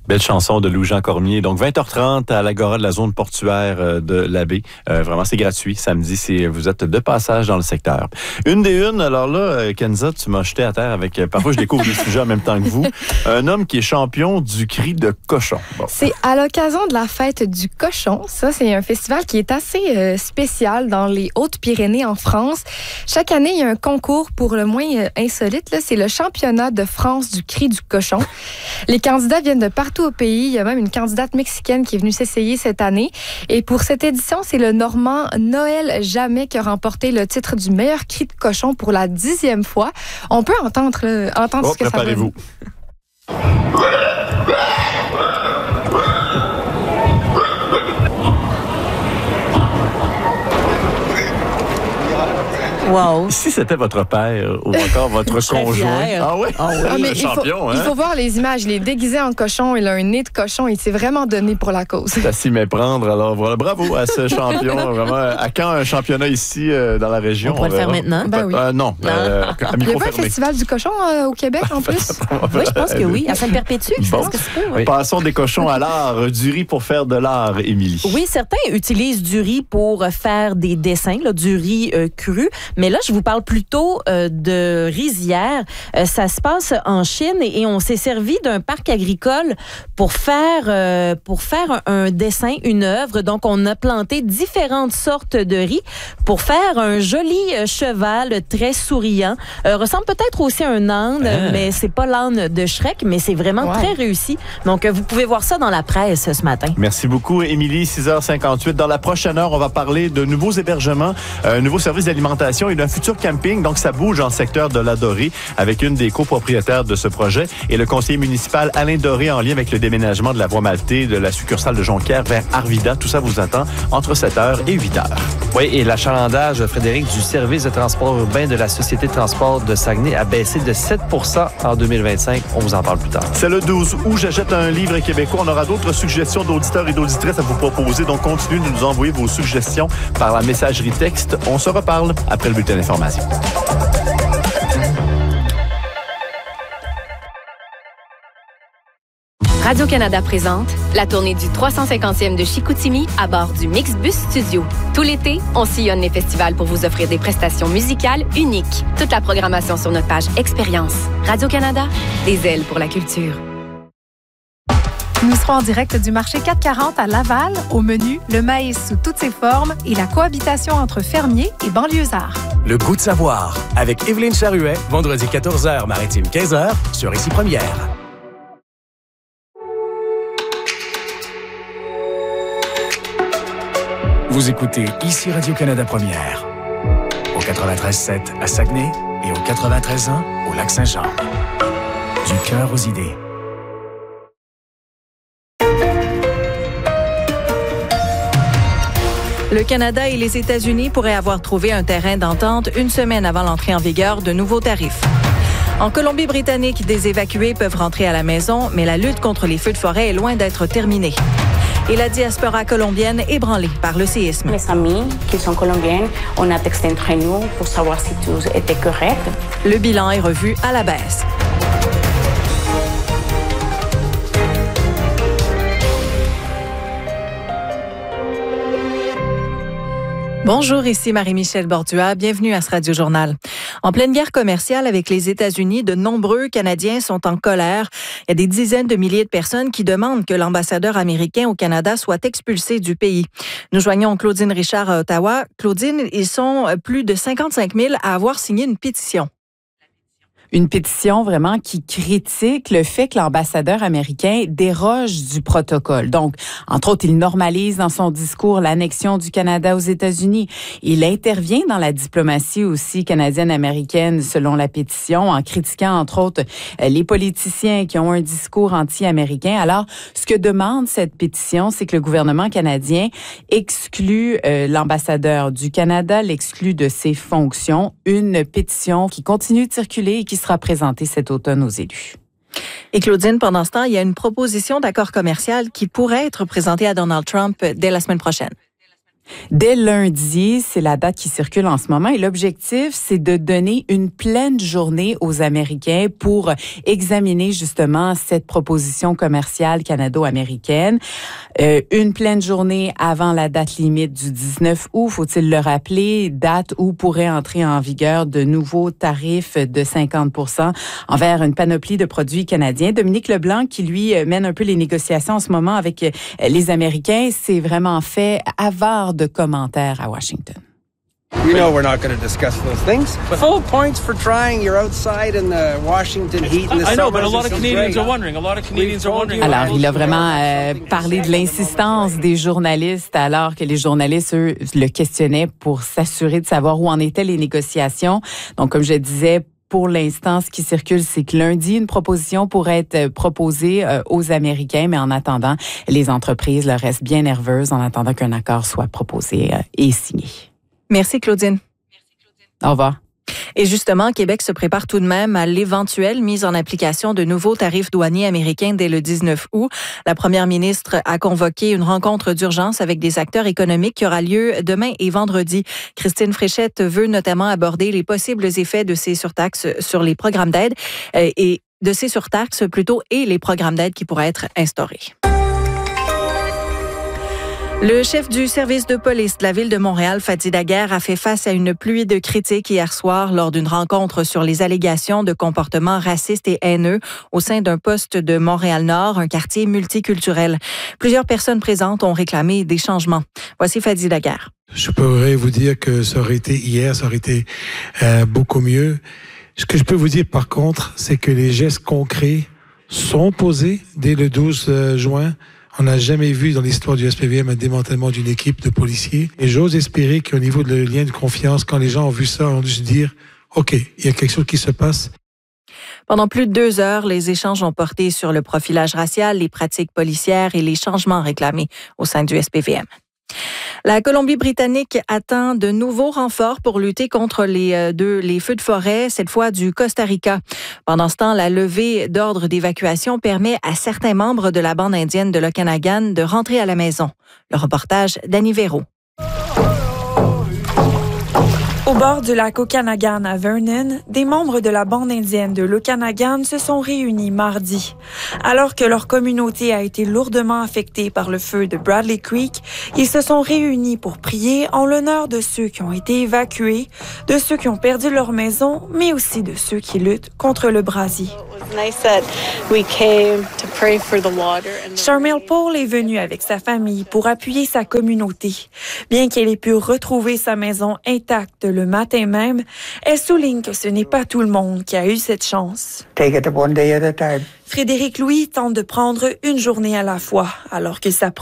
Belle chanson de Louis-Jean Cormier. Donc, 20h30 à l'Agora de la zone portuaire de la baie. Vraiment, c'est gratuit. Samedi, si vous êtes de passage dans le secteur. Une des unes, alors là, Kenza, tu m'as jeté à terre avec... Parfois, je découvre les sujets en même temps que vous. Un homme qui est champion du cri de cochon. Bon. C'est à l'occasion de la fête du cochon. Ça, c'est un festival qui est assez spécial dans les Hautes-Pyrénées en France. Chaque année, il y a un concours pour le moins insolite. Là, c'est le championnat de France du cri du cochon. Les candidats viennent de partout au pays. Il y a même une candidate mexicaine qui est venue s'essayer cette année. Et pour cette édition, c'est le Normand Noël Jamais qui a remporté le titre du meilleur cri de cochon pour la 10e fois. On peut entendre ce que ça donne. Préparez-vous. Wow. Si c'était votre père ou encore votre conjoint. Ah oui? Mais champion, il faut voir les images. Il est déguisé en cochon, il a un nez de cochon, il s'est vraiment donné pour la cause. C'est à s'y méprendre. Alors voilà, bravo à ce champion. Vraiment, à quand un championnat ici dans la région? On pourrait le faire maintenant? Ben oui. Non. Il y a pas un festival du cochon au Québec en plus? Oui, je pense que oui. À Sainte-Perpétue, bon. est-ce que c'est pas? Oui. Passons des cochons à l'art. Du riz pour faire de l'art, Émilie. Oui, certains utilisent du riz pour faire des dessins, là, du riz cru. Mais là, je vous parle plutôt de rizière. Ça se passe en Chine et on s'est servi d'un parc agricole pour faire un dessin, une œuvre. Donc, on a planté différentes sortes de riz pour faire un joli cheval très souriant. Ressemble peut-être aussi à un âne, mais c'est pas l'âne de Shrek, mais c'est vraiment très réussi. Donc, vous pouvez voir ça dans la presse ce matin. Merci beaucoup, Émilie. 6h58. Dans la prochaine heure, on va parler de nouveaux hébergements, nouveaux services d'alimentation et d'un futur camping. Donc, ça bouge dans le secteur de la Dorée avec une des copropriétaires de ce projet et le conseiller municipal Alain Doré en lien avec le déménagement de la voie Maltais de la succursale de Jonquière vers Arvida. Tout ça vous attend entre 7h et 8h. Oui, et l'achalandage, Frédéric, du service de transport urbain de la Société de transport de Saguenay a baissé de 7 % en 2025. On vous en parle plus tard. C'est le 12 août. J'achète un livre québécois. On aura d'autres suggestions d'auditeurs et d'auditrices à vous proposer. Donc, continuez de nous envoyer vos suggestions par la messagerie texte. On se reparle après le bulletin d'information. Radio-Canada présente la tournée du 350e de Chicoutimi à bord du Mixbus Studio. Tout l'été, on sillonne les festivals pour vous offrir des prestations musicales uniques. Toute la programmation sur notre page Expérience. Radio-Canada, des ailes pour la culture. Nous serons en direct du marché 440 à Laval. Au menu, le maïs sous toutes ses formes et la cohabitation entre fermiers et banlieusards. Le goût de savoir avec Évelyne Charuet, vendredi 14h, maritime 15h, sur Ici Première. Vous écoutez Ici Radio-Canada Première, au 93.7 à Saguenay et au 93.1 au Lac-Saint-Jean. Du cœur aux idées. Le Canada et les États-Unis pourraient avoir trouvé un terrain d'entente une semaine avant l'entrée en vigueur de nouveaux tarifs. En Colombie-Britannique, des évacués peuvent rentrer à la maison, mais la lutte contre les feux de forêt est loin d'être terminée. Et la diaspora colombienne ébranlée par le séisme. Mes amis qui sont colombiennes, on a texté entre nous pour savoir si tout était correct. Le bilan est revu à la baisse. Bonjour, ici Marie-Michel Bordua. Bienvenue à ce Radio-Journal. En pleine guerre commerciale avec les États-Unis, de nombreux Canadiens sont en colère. Il y a des dizaines de milliers de personnes qui demandent que l'ambassadeur américain au Canada soit expulsé du pays. Nous joignons Claudine Richard à Ottawa. Claudine, ils sont plus de 55 000 à avoir signé une pétition. Une pétition vraiment qui critique le fait que l'ambassadeur américain déroge du protocole. Donc, entre autres, il normalise dans son discours l'annexion du Canada aux États-Unis. Il intervient dans la diplomatie aussi canadienne-américaine, selon la pétition, en critiquant, entre autres, les politiciens qui ont un discours anti-américain. Alors, ce que demande cette pétition, c'est que le gouvernement canadien exclue l'ambassadeur du Canada, l'exclut de ses fonctions. Une pétition qui continue de circuler et qui sera présentée cet automne aux élus. Et Claudine, pendant ce temps, il y a une proposition d'accord commercial qui pourrait être présentée à Donald Trump dès la semaine prochaine. Dès lundi, c'est la date qui circule en ce moment et l'objectif, c'est de donner une pleine journée aux Américains pour examiner justement cette proposition commerciale canado-américaine. Une pleine journée avant la date limite du 19 août, faut-il le rappeler, date où pourraient entrer en vigueur de nouveaux tarifs de 50% envers une panoplie de produits canadiens. Dominique Leblanc, qui lui mène un peu les négociations en ce moment avec les Américains, s'est vraiment fait avare de commentaires à Washington. You know we're not going to discuss those things. Full points for trying. You're outside in the Washington heat in the summer. I know, but a lot of Canadians are wondering. Alors, il a vraiment parlé de l'insistance des journalistes alors que les journalistes, eux, le questionnaient pour s'assurer de savoir où en étaient les négociations. Donc, comme je disais, pour l'instant, ce qui circule, c'est que lundi, une proposition pourrait être proposée aux Américains, mais en attendant, les entreprises leur restent bien nerveuses en attendant qu'un accord soit proposé et signé. Merci, Claudine. Au revoir. Et justement, Québec se prépare tout de même à l'éventuelle mise en application de nouveaux tarifs douaniers américains dès le 19 août. La première ministre a convoqué une rencontre d'urgence avec des acteurs économiques qui aura lieu demain et vendredi. Christine Fréchette veut notamment aborder les possibles effets de ces surtaxes sur les programmes d'aide et les programmes d'aide qui pourraient être instaurés. Le chef du service de police de la Ville de Montréal, Fadi Daguerre, a fait face à une pluie de critiques hier soir lors d'une rencontre sur les allégations de comportements racistes et haineux au sein d'un poste de Montréal-Nord, un quartier multiculturel. Plusieurs personnes présentes ont réclamé des changements. Voici Fadi Daguerre. Je pourrais vous dire que ça aurait été hier, ça aurait été beaucoup mieux. Ce que je peux vous dire par contre, c'est que les gestes concrets sont posés dès le 12 juin. On n'a jamais vu dans l'histoire du SPVM un démantèlement d'une équipe de policiers. Et j'ose espérer qu'au niveau de le lien de confiance, quand les gens ont vu ça, on a dû se dire « OK, il y a quelque chose qui se passe ». Pendant plus de 2 heures, les échanges ont porté sur le profilage racial, les pratiques policières et les changements réclamés au sein du SPVM. La Colombie-Britannique attend de nouveaux renforts pour lutter contre les feux de forêt, cette fois du Costa Rica. Pendant ce temps, la levée d'ordre d'évacuation permet à certains membres de la bande indienne de l'Okanagan de rentrer à la maison. Le reportage d'Annie Véro. Au bord du lac Okanagan à Vernon, des membres de la bande indienne de l'Okanagan se sont réunis mardi. Alors que leur communauté a été lourdement affectée par le feu de Bradley Creek, ils se sont réunis pour prier en l'honneur de ceux qui ont été évacués, de ceux qui ont perdu leur maison, mais aussi de ceux qui luttent contre le brasier. Charmel Paul est venue avec sa famille pour appuyer sa communauté. Bien qu'elle ait pu retrouver sa maison intacte le matin même, elle souligne que ce n'est pas tout le monde qui a eu cette chance. Take it one day at a time. Frédéric Louis tente de prendre une journée à la fois, alors que sa